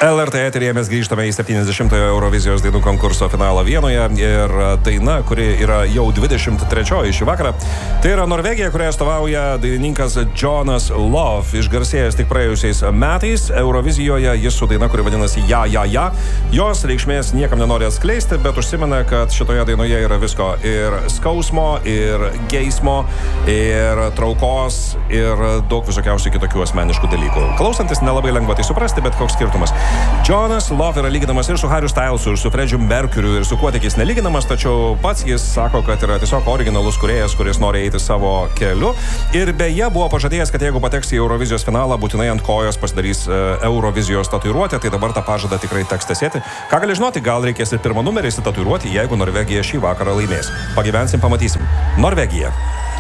LRT eteryje mes grįžtame į 70-ojo Eurovizijos dainų konkurso finalą Vienoje ir daina, kuri yra jau 23-oji šį vakarą, tai yra Norvegija, kurioje atstovauja dainininkas Jonas Love, išgarsėjęs tik praėjusiais metais Eurovizijoje, jis su daina, kuri vadinasi Ja, ja, ja. Jos reikšmės niekam nenori atskleisti, bet užsimena, kad šitoje dainoje yra visko ir skausmo, ir geismo, ir traukos, ir daug visokiausių kitokių asmeniškų dalykų. Klausantis nelabai lengva tai suprasti, bet koks skirtumas. Jonas Love yra lyginamas ir su Harry Stylesu, ir su Freddie Mercury'u, ir su kuo tik jis nelyginamas, tačiau pats jis sako, kad yra tiesiog originalus kūrėjas, kuris nori eiti savo keliu. Ir beje buvo pažadėjęs, kad jeigu pateks į Eurovizijos finalą, būtinai ant kojos pasidarys Eurovizijos tatuiruotę, tai dabar tą pažadą tikrai teks tesėti. Ką gali žinoti, gal reikės ir pirmą numerį įsitatuiruoti, jeigu Norvegija šį vakarą laimės. Pagyvensim, pamatysim. Norvegija.